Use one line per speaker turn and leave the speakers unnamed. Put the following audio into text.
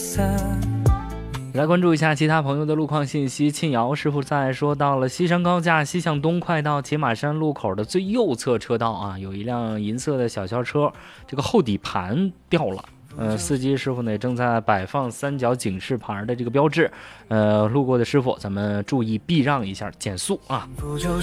来关注一下其他朋友的路况信息。庆瑶师傅在说，到了西山高架西向东快到铁马山路口的最右侧车道啊，有一辆银色的小轿车，这个后底盘掉了。司机师傅呢正在摆放三角警示牌的这个标志，路过的师傅咱们注意避让一下，减速啊。